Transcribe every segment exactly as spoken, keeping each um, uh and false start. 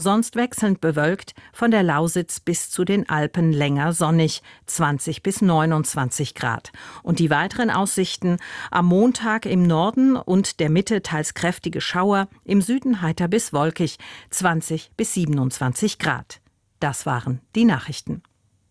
Sonst wechselnd bewölkt, von der Lausitz bis zu den Alpen länger sonnig, zwanzig bis neunundzwanzig Grad. Und die weiteren Aussichten: am Montag im Norden und der Mitte teils kräftige Schauer, im Süden heiter bis wolkig, zwanzig bis siebenundzwanzig Grad. Das waren die Nachrichten.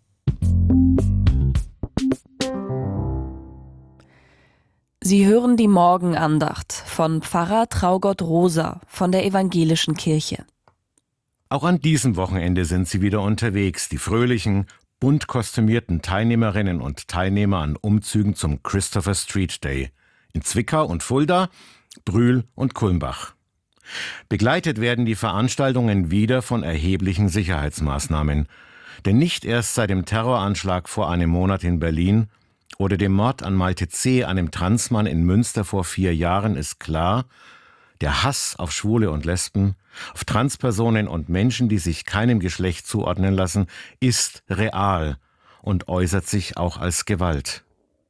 Sie hören die Morgenandacht von Pfarrer Traugott Rosa von der Evangelischen Kirche. Auch an diesem Wochenende sind sie wieder unterwegs, die fröhlichen, bunt kostümierten Teilnehmerinnen und Teilnehmer an Umzügen zum Christopher Street Day in Zwickau und Fulda, Brühl und Kulmbach. Begleitet werden die Veranstaltungen wieder von erheblichen Sicherheitsmaßnahmen. Denn nicht erst seit dem Terroranschlag vor einem Monat in Berlin oder dem Mord an Malte C., einem Transmann in Münster vor vier Jahren, ist klar: Der Hass auf Schwule und Lesben, auf Transpersonen und Menschen, die sich keinem Geschlecht zuordnen lassen, ist real und äußert sich auch als Gewalt.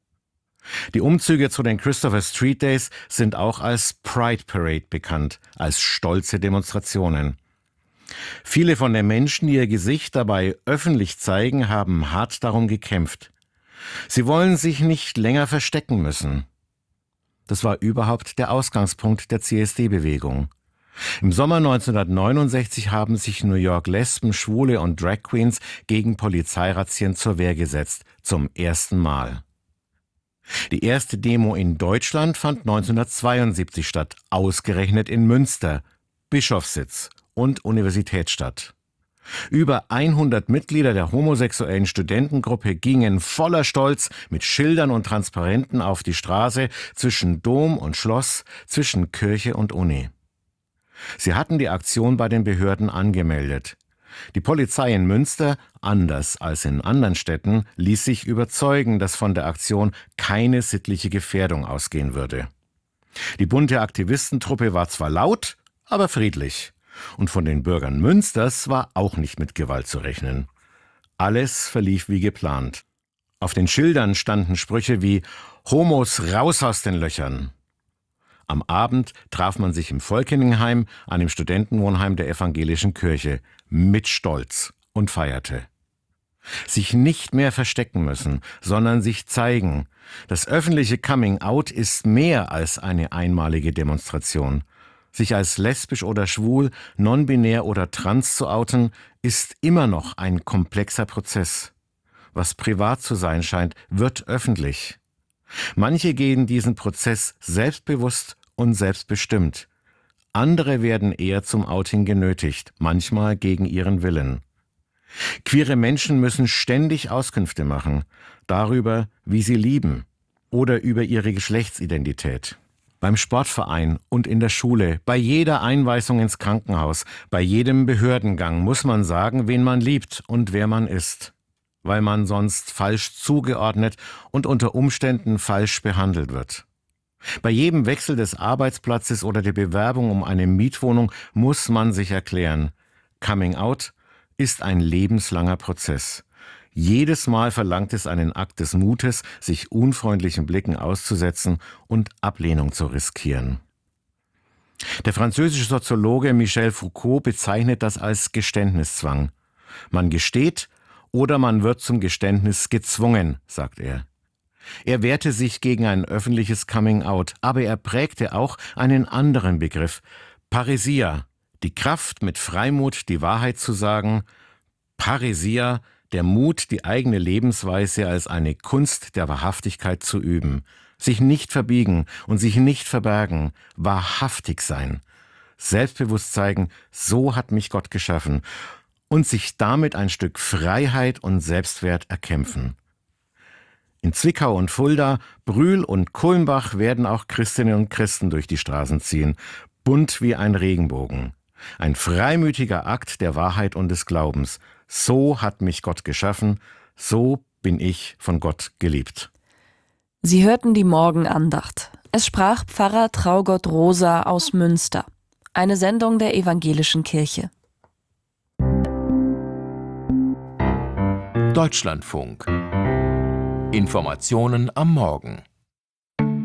Die Umzüge zu den Christopher Street Days sind auch als Pride Parade bekannt, als stolze Demonstrationen. Viele von den Menschen, die ihr Gesicht dabei öffentlich zeigen, haben hart darum gekämpft. Sie wollen sich nicht länger verstecken müssen. Das war überhaupt der Ausgangspunkt der C S D-Bewegung. Im Sommer neunzehnhundertneunundsechzig haben sich New York Lesben, Schwule und Drag Queens gegen Polizeirazzien zur Wehr gesetzt, zum ersten Mal. Die erste Demo in Deutschland fand neunzehnhundertzweiundsiebzig statt, ausgerechnet in Münster, Bischofssitz und Universitätsstadt. Über hundert Mitglieder der homosexuellen Studentengruppe gingen voller Stolz mit Schildern und Transparenten auf die Straße zwischen Dom und Schloss, zwischen Kirche und Uni. Sie hatten die Aktion bei den Behörden angemeldet. Die Polizei in Münster, anders als in anderen Städten, ließ sich überzeugen, dass von der Aktion keine sittliche Gefährdung ausgehen würde. Die bunte Aktivistentruppe war zwar laut, aber friedlich. Und von den Bürgern Münsters war auch nicht mit Gewalt zu rechnen. Alles verlief wie geplant. Auf den Schildern standen Sprüche wie »Homos raus aus den Löchern«. Am Abend traf man sich im Volkeningheim, einem Studentenwohnheim der Evangelischen Kirche, mit Stolz und feierte. Sich nicht mehr verstecken müssen, sondern sich zeigen. Das öffentliche Coming-out ist mehr als eine einmalige Demonstration. Sich als lesbisch oder schwul, non-binär oder trans zu outen, ist immer noch ein komplexer Prozess. Was privat zu sein scheint, wird öffentlich. Manche gehen diesen Prozess selbstbewusst und selbstbestimmt. Andere werden eher zum Outing genötigt, manchmal gegen ihren Willen. Queere Menschen müssen ständig Auskünfte machen, darüber, wie sie lieben oder über ihre Geschlechtsidentität. Beim Sportverein und in der Schule, bei jeder Einweisung ins Krankenhaus, bei jedem Behördengang muss man sagen, wen man liebt und wer man ist, weil man sonst falsch zugeordnet und unter Umständen falsch behandelt wird. Bei jedem Wechsel des Arbeitsplatzes oder der Bewerbung um eine Mietwohnung muss man sich erklären: Coming out ist ein lebenslanger Prozess. Jedes Mal verlangt es einen Akt des Mutes, sich unfreundlichen Blicken auszusetzen und Ablehnung zu riskieren. Der französische Soziologe Michel Foucault bezeichnet das als Geständniszwang. Man gesteht oder man wird zum Geständnis gezwungen, sagt er. Er wehrte sich gegen ein öffentliches Coming-out, aber er prägte auch einen anderen Begriff: Parrhesia, die Kraft, mit Freimut die Wahrheit zu sagen. Parrhesia, der Mut, die eigene Lebensweise als eine Kunst der Wahrhaftigkeit zu üben. Sich nicht verbiegen und sich nicht verbergen, wahrhaftig sein. Selbstbewusst zeigen, so hat mich Gott geschaffen. Und sich damit ein Stück Freiheit und Selbstwert erkämpfen. In Zwickau und Fulda, Brühl und Kulmbach werden auch Christinnen und Christen durch die Straßen ziehen, bunt wie ein Regenbogen. Ein freimütiger Akt der Wahrheit und des Glaubens. So hat mich Gott geschaffen, so bin ich von Gott geliebt. Sie hörten die Morgenandacht. Es sprach Pfarrer Traugott Rosa aus Münster. Eine Sendung der Evangelischen Kirche. Deutschlandfunk. Informationen am Morgen.